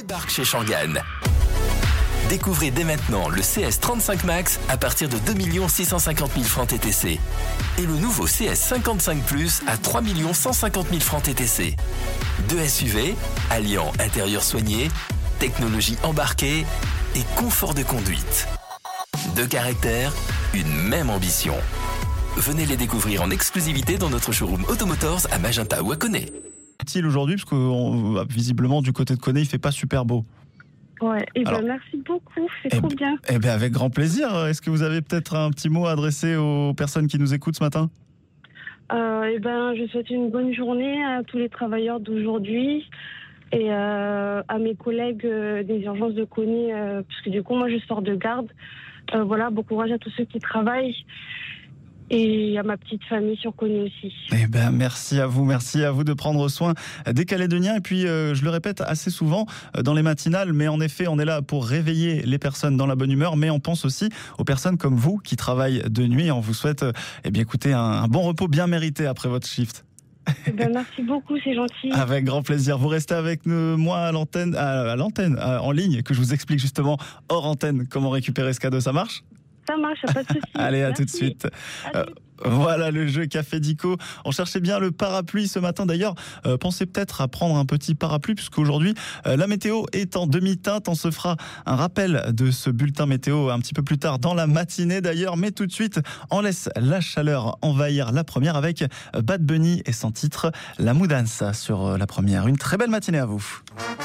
débarque chez Shangan. Découvrez dès maintenant le CS35 Max à partir de 2 650 000 francs TTC et le nouveau CS55 Plus à 3 150 000 francs TTC. Deux SUV alliant intérieur soigné, technologie embarquée et confort de conduite. Deux caractères, une même ambition. Venez les découvrir en exclusivité dans notre showroom Automotors à Magenta ou à Koné. Utile aujourd'hui parce que visiblement du côté de Koné il fait pas super beau. Ouais, et Alors, merci beaucoup, c'est trop bien. Eh bien avec grand plaisir. Est-ce que vous avez peut-être un petit mot à adresser aux personnes qui nous écoutent ce matin ? Je souhaite une bonne journée à tous les travailleurs d'aujourd'hui et à mes collègues des urgences de Koné, parce que du coup moi je sors de garde. Bon courage à tous ceux qui travaillent. Et à ma petite famille sur Koné aussi. Eh ben, merci à vous de prendre soin des Calédoniens. Et puis, je le répète assez souvent dans les matinales, mais en effet, on est là pour réveiller les personnes dans la bonne humeur, mais on pense aussi aux personnes comme vous qui travaillent de nuit. On vous souhaite, écoutez, un bon repos bien mérité après votre shift. Merci beaucoup, c'est gentil. Avec grand plaisir. Vous restez avec moi à l'antenne, en ligne, que je vous explique justement hors antenne comment récupérer ce cadeau. Ça marche ? Ça marche, pas de souci. Allez, à tout de suite. Voilà le jeu Café Dico. On cherchait bien le parapluie ce matin. D'ailleurs, pensez peut-être à prendre un petit parapluie puisqu'aujourd'hui, la météo est en demi-teinte. On se fera un rappel de ce bulletin météo un petit peu plus tard dans la matinée d'ailleurs. Mais tout de suite, on laisse la chaleur envahir la première avec Bad Bunny et son titre La Mudanza sur la première. Une très belle matinée à vous.